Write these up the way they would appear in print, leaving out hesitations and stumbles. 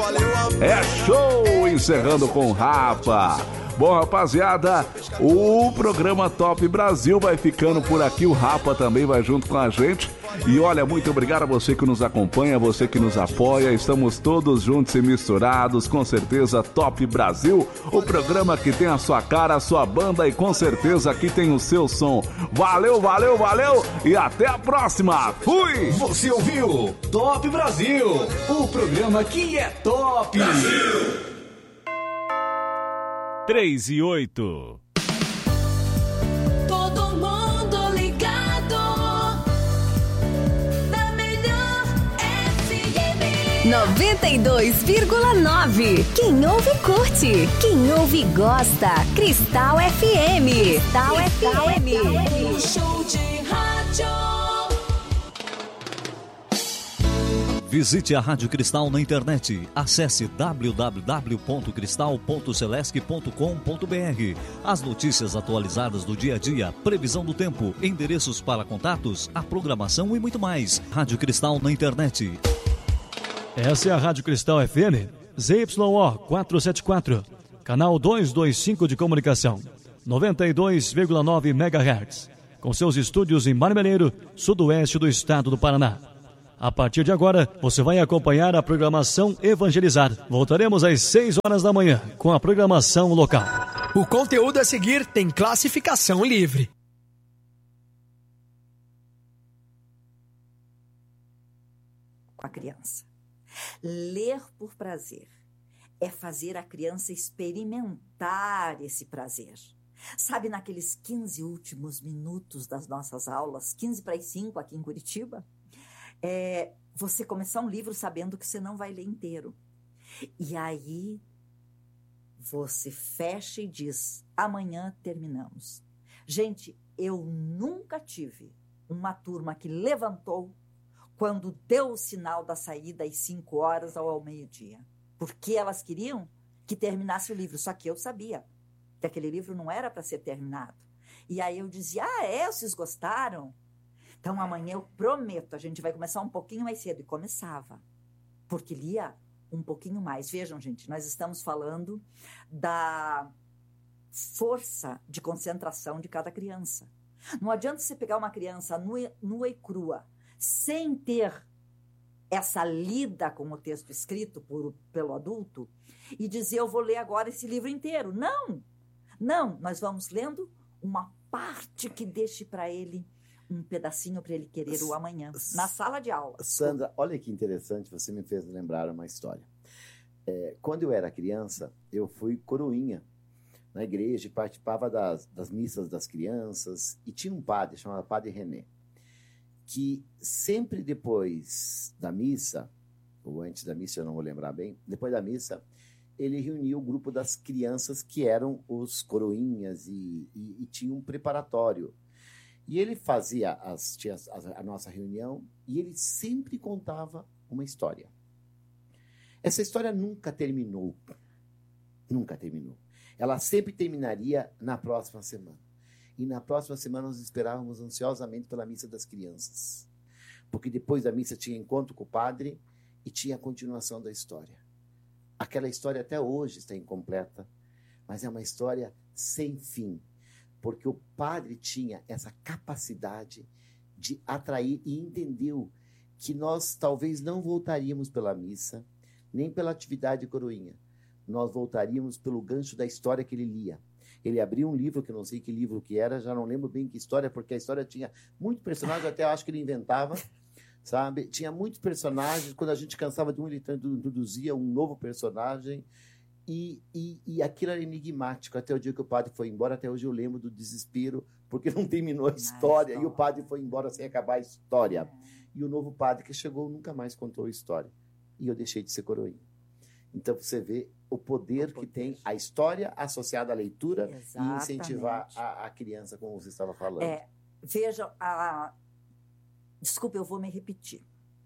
É show! Encerrando com Rapa. Bom, rapaziada, o programa Top Brasil vai ficando por aqui. O Rapa também vai junto com a gente. E olha, muito obrigado a você que nos acompanha, você que nos apoia. Estamos todos juntos e misturados, com certeza. Top Brasil, o programa que tem a sua cara, a sua banda e com certeza aqui tem o seu som. Valeu, valeu, valeu e até a próxima. Fui! Você ouviu Top Brasil, o programa que é top. Brasil! 3 e 8. Todo mundo ligado na melhor FM 92,9. Quem ouve curte, quem ouve gosta. Cristal FM. Cristal FM. O show de rádio. Visite a Rádio Cristal na internet. Acesse www.cristal.celesc.com.br. As notícias atualizadas do dia a dia, previsão do tempo, endereços para contatos, a programação e muito mais. Rádio Cristal na internet. Essa é a Rádio Cristal FM, ZYO 474, canal 225 de comunicação, 92,9 MHz, com seus estúdios em Marmeleiro, sudoeste do estado do Paraná. A partir de agora, você vai acompanhar a programação Evangelizar. Voltaremos às 6 horas da manhã com a programação local. O conteúdo a seguir tem classificação livre. Com a criança. Ler por prazer é fazer a criança experimentar esse prazer. Sabe, naqueles 15 últimos minutos das nossas aulas, 15 para as 5 aqui em Curitiba, você começar um livro sabendo que você não vai ler inteiro. E aí você fecha e diz, amanhã terminamos. Gente, eu nunca tive uma turma que levantou quando deu o sinal da saída às 5 horas ou ao meio-dia. Porque elas queriam que terminasse o livro. Só que eu sabia que aquele livro não era para ser terminado. E aí eu dizia, vocês gostaram? Então, amanhã eu prometo, a gente vai começar um pouquinho mais cedo. E começava, porque lia um pouquinho mais. Vejam, gente, nós estamos falando da força de concentração de cada criança. Não adianta você pegar uma criança nua e crua, sem ter essa lida com o texto escrito pelo adulto, e dizer, eu vou ler agora esse livro inteiro. Não, nós vamos lendo uma parte que deixe para ele um pedacinho para ele querer o amanhã, na sala de aula. Sandra, olha que interessante, você me fez lembrar uma história. Quando eu era criança, eu fui coroinha na igreja e participava das missas das crianças, e tinha um padre, chamado Padre René, que sempre depois da missa, ou antes da missa, eu não vou lembrar bem, depois da missa, ele reunia o grupo das crianças que eram os coroinhas e tinha um preparatório. E ele fazia a nossa reunião e ele sempre contava uma história. Essa história nunca terminou. Nunca terminou. Ela sempre terminaria na próxima semana. E na próxima semana nós esperávamos ansiosamente pela missa das crianças. Porque depois da missa tinha encontro com o padre e tinha a continuação da história. Aquela história até hoje está incompleta, mas é uma história sem fim. Porque o padre tinha essa capacidade de atrair e entendeu que nós talvez não voltaríamos pela missa, nem pela atividade de coroinha. Nós voltaríamos pelo gancho da história que ele lia. Ele abriu um livro, que eu não sei que livro que era, já não lembro bem que história, porque a história tinha muitos personagens, até acho que ele inventava, sabe? Tinha muitos personagens, quando a gente cansava de um, ele introduzia um novo personagem, e aquilo era enigmático, até o dia que o padre foi embora. Até hoje eu lembro do desespero, porque não terminou a história, e o padre foi embora sem acabar a história. E o novo padre que chegou nunca mais contou a história. E eu deixei de ser coroinha. Então você vê o poder que tem a história associada à leitura. Exatamente. E incentivar a criança, como você estava falando. Veja, desculpa, eu vou me repetir.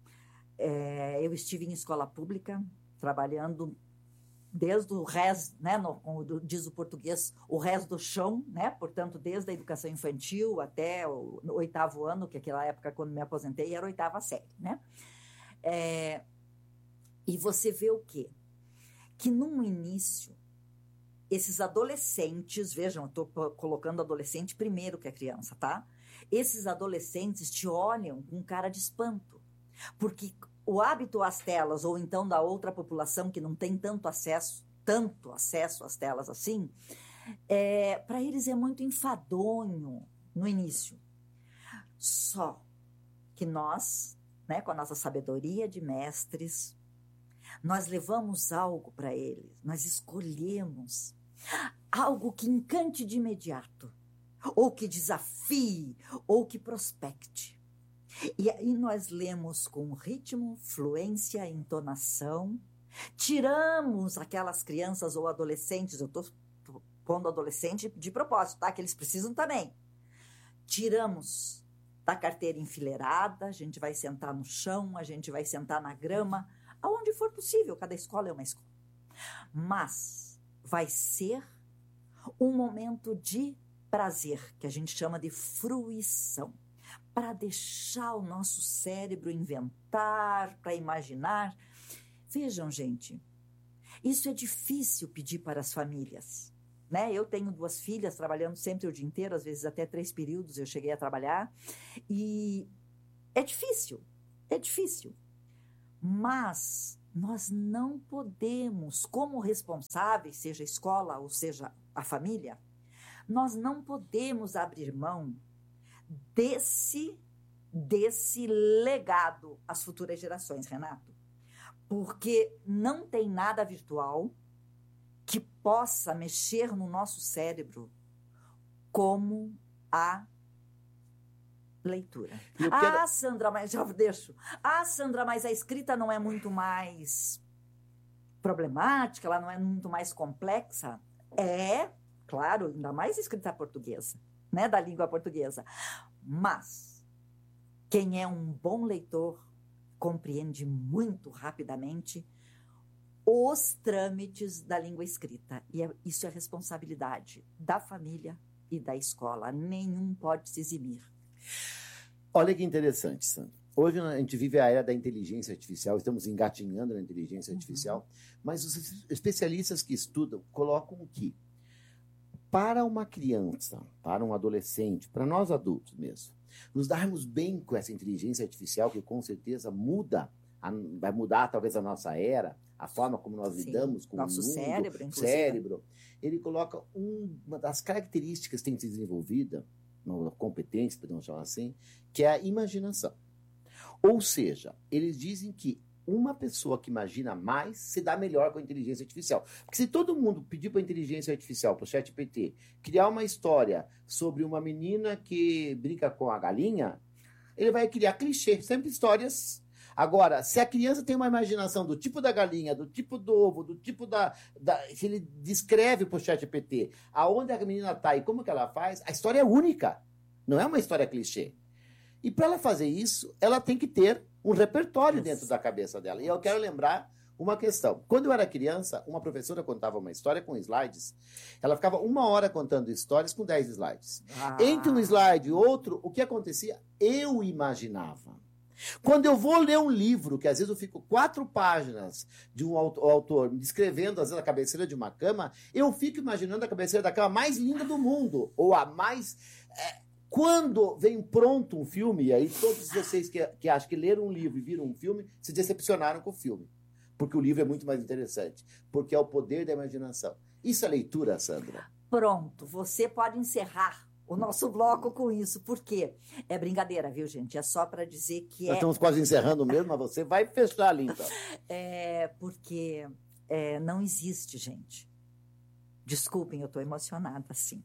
Eu estive em escola pública, trabalhando desde o res, né, como diz o português, o res do chão, né, portanto, desde a educação infantil até o 8º ano, que aquela época, quando me aposentei, era a 8ª série, né. E você vê o quê? Que no início, esses adolescentes, vejam, eu estou colocando adolescente primeiro que a criança, tá? Esses adolescentes te olham com cara de espanto, porque o hábito às telas, ou então da outra população que não tem tanto acesso às telas assim, para eles é muito enfadonho no início. Só que nós, né, com a nossa sabedoria de mestres, nós levamos algo para eles, nós escolhemos algo que encante de imediato, ou que desafie, ou que prospecte. E aí nós lemos com ritmo, fluência, entonação, tiramos aquelas crianças ou adolescentes, eu estou pondo adolescente de propósito, tá? Que eles precisam também. Tiramos da carteira enfileirada, a gente vai sentar no chão, a gente vai sentar na grama, aonde for possível, cada escola é uma escola. Mas vai ser um momento de prazer, que a gente chama de fruição, para deixar o nosso cérebro inventar, para imaginar. Vejam, gente, isso é difícil pedir para as famílias, né? Eu tenho 2 filhas trabalhando sempre o dia inteiro, às vezes até 3 períodos eu cheguei a trabalhar, e é difícil, mas nós não podemos, como responsáveis, seja a escola ou seja a família, nós não podemos abrir mão desse legado às futuras gerações, Renato. Porque não tem nada virtual que possa mexer no nosso cérebro como a leitura. Sandra, mas já deixo. Sandra, mas a escrita não é muito mais problemática, ela não é muito mais complexa? É, claro, ainda mais escrita portuguesa, né, da língua portuguesa. Mas quem é um bom leitor compreende muito rapidamente os trâmites da língua escrita. E isso é responsabilidade da família e da escola. Nenhum pode se eximir. Olha que interessante, Sandra. Hoje a gente vive a era da inteligência artificial, estamos engatinhando na inteligência artificial, mas os especialistas que estudam colocam que para uma criança, para um adolescente, para nós adultos mesmo, nos darmos bem com essa inteligência artificial, que com certeza vai mudar talvez a nossa era, a forma como nós lidamos com nosso o mundo, cérebro, inclusive. cérebro. Ele coloca uma das características que tem sido desenvolvida, uma competência, podemos chamar assim, que é a imaginação. Ou seja, eles dizem que uma pessoa que imagina mais se dá melhor com a inteligência artificial. Porque se todo mundo pedir para a inteligência artificial, para o ChatGPT, criar uma história sobre uma menina que brinca com a galinha, ele vai criar clichê, sempre histórias. Agora, se a criança tem uma imaginação do tipo da galinha, do tipo do ovo, do tipo se ele descreve para o ChatGPT aonde a menina está e como que ela faz, a história é única. Não é uma história clichê. E para ela fazer isso, ela tem que ter um repertório dentro da cabeça dela. E eu quero lembrar uma questão. Quando eu era criança, uma professora contava uma história com slides. Ela ficava 1 hora contando histórias com 10 slides. Entre um slide e outro, o que acontecia? Eu imaginava. Quando eu vou ler um livro, que às vezes eu fico 4 páginas de um autor descrevendo, às vezes, a cabeceira de uma cama, eu fico imaginando a cabeceira da cama mais linda do mundo, ou a mais... Quando vem pronto um filme, e aí todos vocês que acham que leram um livro e viram um filme, se decepcionaram com o filme. Porque o livro é muito mais interessante. Porque é o poder da imaginação. Isso é leitura, Sandra? Pronto, você pode encerrar o nosso bloco com isso. Por quê? É brincadeira, viu, gente? É só para dizer que Nós estamos quase encerrando mesmo, mas você vai fechar ali, então. Porque não existe, gente. Desculpem, eu estou emocionada, assim.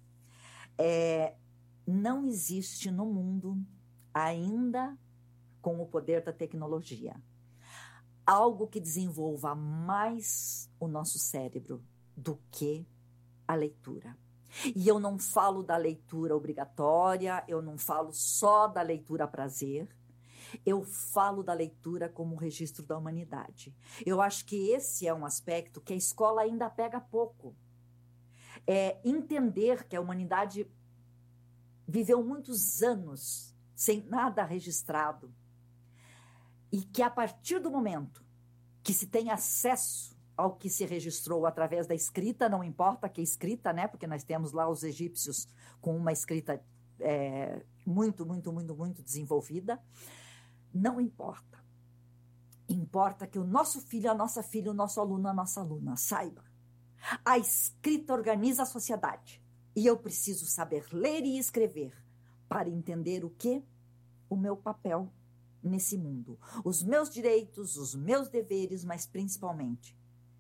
Não existe no mundo, ainda com o poder da tecnologia, algo que desenvolva mais o nosso cérebro do que a leitura. E eu não falo da leitura obrigatória, eu não falo só da leitura a prazer, eu falo da leitura como registro da humanidade. Eu acho que esse é um aspecto que a escola ainda pega pouco. Entender que a humanidade viveu muitos anos sem nada registrado e que a partir do momento que se tem acesso ao que se registrou através da escrita, não importa que escrita, né? Porque nós temos lá os egípcios com uma escrita muito desenvolvida. Não importa. Importa que o nosso filho, a nossa filha, o nosso aluno, a nossa aluna saiba. A escrita organiza a sociedade. E eu preciso saber ler e escrever para entender o quê? O meu papel nesse mundo. Os meus direitos, os meus deveres, mas principalmente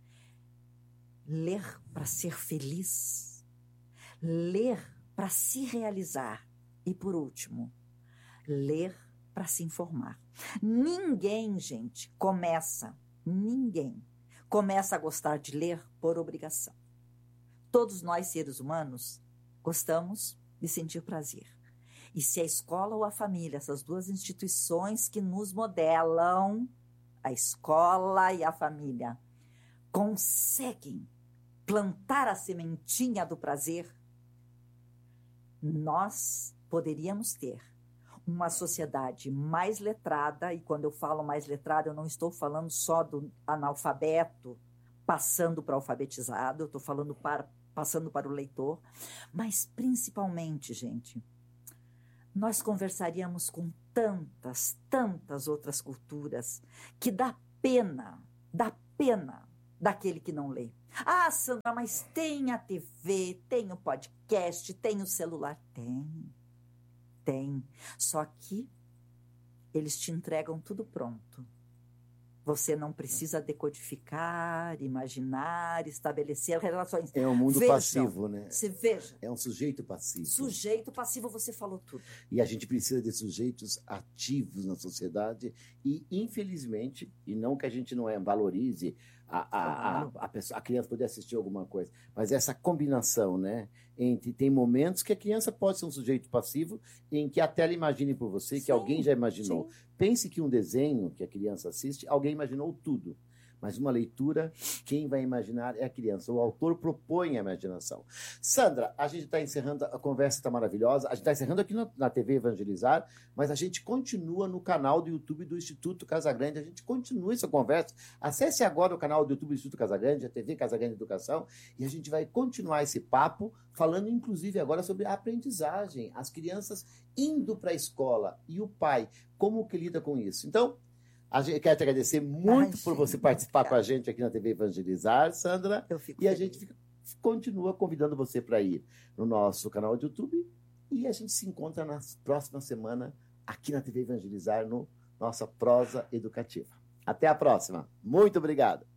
ler para ser feliz. Ler para se realizar. E por último, ler para se informar. Ninguém começa a gostar de ler por obrigação. Todos nós, seres humanos, gostamos de sentir prazer. E se a escola ou a família, essas duas instituições que nos modelam, a escola e a família, conseguem plantar a sementinha do prazer, nós poderíamos ter uma sociedade mais letrada, e quando eu falo mais letrada, eu não estou falando só do analfabeto passando para o alfabetizado, eu estou falando passando para o leitor, mas principalmente, gente, nós conversaríamos com tantas outras culturas que dá pena daquele que não lê. Ah, Sandra, mas tem a TV, tem o podcast, tem o celular. Tem. Só que eles te entregam tudo pronto. Você não precisa decodificar, imaginar, estabelecer relações. É um mundo passivo, né? Você veja. É um sujeito passivo. Sujeito passivo, você falou tudo. E a gente precisa de sujeitos ativos na sociedade e, infelizmente, e não que a gente não valorize a criança poder assistir alguma coisa, mas essa combinação, né? Tem momentos que a criança pode ser um sujeito passivo em que a tela imagine por você, que alguém já imaginou. Sim. Pense que um desenho que a criança assiste, alguém imaginou tudo. Mas uma leitura, quem vai imaginar é a criança. O autor propõe a imaginação. Sandra, a gente está encerrando, a conversa está maravilhosa. A gente está encerrando aqui na TV Evangelizar, mas a gente continua no canal do YouTube do Instituto Casagrande. A gente continua essa conversa. Acesse agora o canal do YouTube do Instituto Casagrande, a TV Casagrande Educação, e a gente vai continuar esse papo, falando inclusive agora sobre a aprendizagem. As crianças indo para a escola e o pai, como que lida com isso? Então, a gente quer te agradecer muito por você participar com a gente aqui na TV Evangelizar, Sandra. E a gente continua convidando você para ir no nosso canal de YouTube. E a gente se encontra na próxima semana aqui na TV Evangelizar, no nossa prosa educativa. Até a próxima. Muito obrigado.